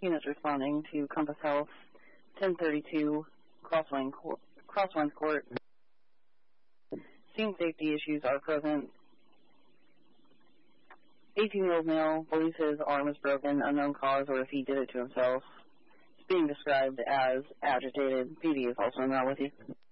Units responding to Compass Health, 1032 Crosswinds Court. Scene safety issues are present. 18-year-old male believes his arm is broken, unknown cause, or if he did it to himself. It's being described as agitated. PD is also not with you.